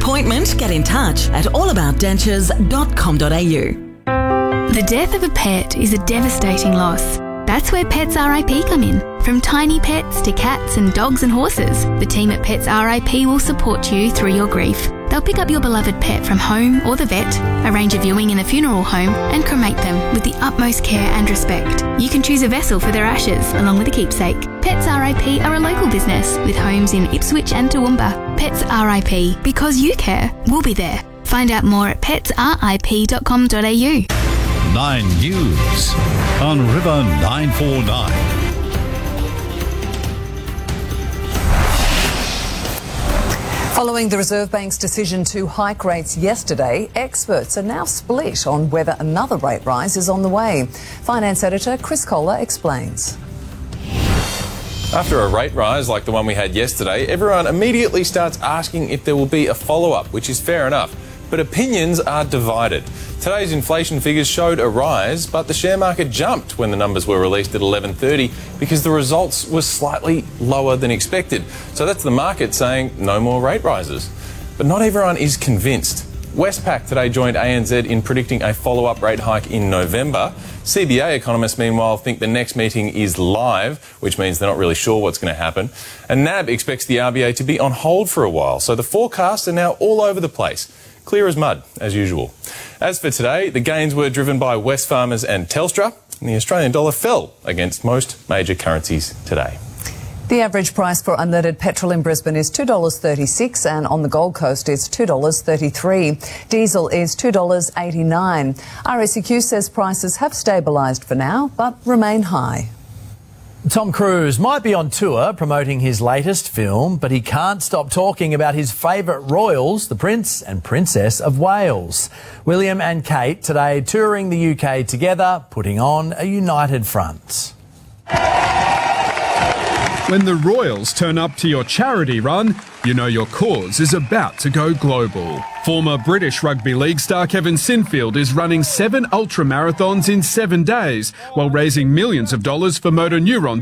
appointment, get in touch at allaboutdentures.com.au. The death of a pet is a devastating loss. That's where Pets RIP come in. From tiny pets to cats and dogs and horses, the team at Pets RIP will support you through your grief. They'll pick up your beloved pet from home or the vet, arrange a viewing in a funeral home, and cremate them with the utmost care and respect. You can choose a vessel for their ashes, along with a keepsake. Pets RIP are a local business with homes in Ipswich and Toowoomba. Pets RIP, because you care, we'll be there. Find out more at petsrip.com.au. 9 News on River 949. Following the Reserve Bank's decision to hike rates yesterday, experts are now split on whether another rate rise is on the way. Finance editor Chris Kohler explains. After a rate rise like the one we had yesterday, everyone immediately starts asking if there will be a follow-up, which is fair enough. But opinions are divided. Today's inflation figures showed a rise, but the share market jumped when the numbers were released at 11:30 because the results were slightly lower than expected. So that's the market saying no more rate rises. But not everyone is convinced. Westpac today joined ANZ in predicting a follow-up rate hike in November. CBA economists, meanwhile, think the next meeting is live, which means they're not really sure what's going to happen. And NAB expects the RBA to be on hold for a while, so the forecasts are now all over the place. Clear as mud, as usual. As for today, the gains were driven by Wesfarmers and Telstra, and the Australian dollar fell against most major currencies today. The average price for unleaded petrol in Brisbane is $2.36 and on the Gold Coast it's $2.33. Diesel is $2.89. RACQ says prices have stabilised for now but remain high. Tom Cruise might be on tour promoting his latest film, but he can't stop talking about his favourite royals, the Prince and Princess of Wales. William and Kate today touring the UK together, putting on a united front. When the Royals turn up to your charity run, you know your cause is about to go global. Former British Rugby League star Kevin Sinfield is running 7 ultra marathons in 7 days while raising millions of dollars for motor neuron